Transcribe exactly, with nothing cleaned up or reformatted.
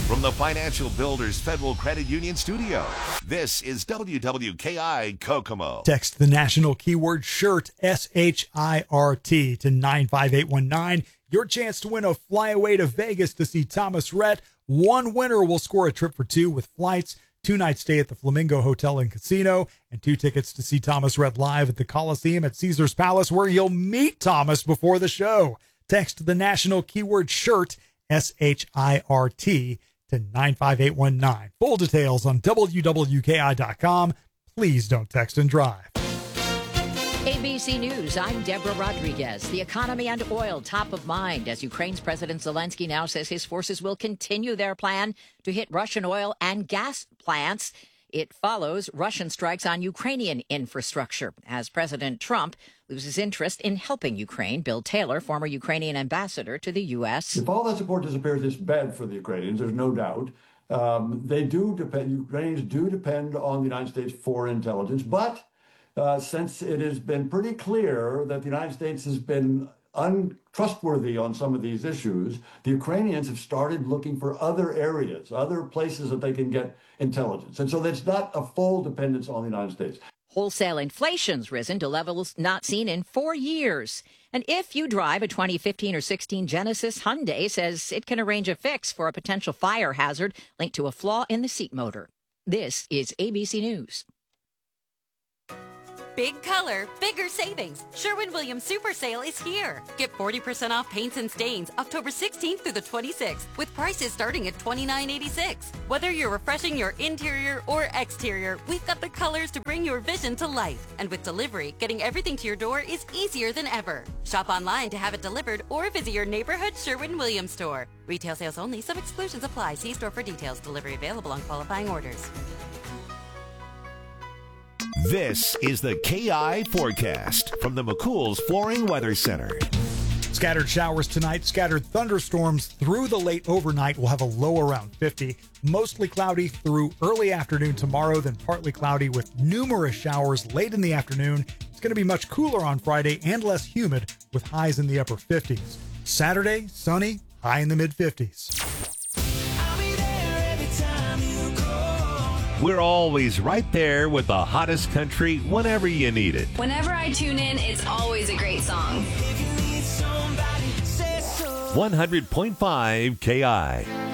From the Financial Builders Federal Credit Union studio, this is W W K I Kokomo. Text the national keyword SHIRT, S H I R T, to nine five eight one nine. Your chance to win a flyaway to Vegas to see Thomas Rhett. One winner will score a trip for two with flights, two-night stay at the Flamingo Hotel and Casino, and two tickets to see Thomas Rhett live at the Coliseum at Caesars Palace, where you'll meet Thomas before the show. Text the national keyword SHIRT, S H I R T, to nine five eight one nine. Full details on W W K I dot com. Please don't text and drive. A B C News, I'm Deborah Rodriguez. The economy and oil top of mind as Ukraine's President Zelensky now says his forces will continue their plan to hit Russian oil and gas plants. It follows Russian strikes on Ukrainian infrastructure as President Trump loses interest in helping Ukraine. Bill Taylor, former Ukrainian ambassador to the U S. If all that support disappears, it's bad for the Ukrainians, there's no doubt. Um, they do depend, Ukrainians do depend on the United States for intelligence, but uh, since it has been pretty clear that the United States has been untrustworthy on some of these issues, the Ukrainians have started looking for other areas, other places that they can get intelligence. And so that's not a full dependence on the United States. Wholesale inflation's risen to levels not seen in four years. And if you drive a twenty fifteen or sixteen Genesis, Hyundai says it can arrange a fix for a potential fire hazard linked to a flaw in the seat motor. This is A B C News. Big color, bigger savings. Sherwin-Williams Super Sale is here. Get forty percent off paints and stains October sixteenth through the twenty-sixth with prices starting at twenty-nine eighty-six. Whether you're refreshing your interior or exterior, we've got the colors to bring your vision to life. And with delivery, getting everything to your door is easier than ever. Shop online to have it delivered or visit your neighborhood Sherwin-Williams store. Retail sales only. Some exclusions apply. See store for details. Delivery available on qualifying orders. This is the K I Forecast from the McCool's Flooring Weather Center. Scattered showers tonight, scattered thunderstorms through the late overnight. We'll have a low around fifty. Mostly cloudy through early afternoon tomorrow, then partly cloudy with numerous showers late in the afternoon. It's going to be much cooler on Friday and less humid with highs in the upper fifties. Saturday, sunny, high in the mid fifties. We're always right there with the hottest country whenever you need it. Whenever I tune in, it's always a great song. one hundred point five K I.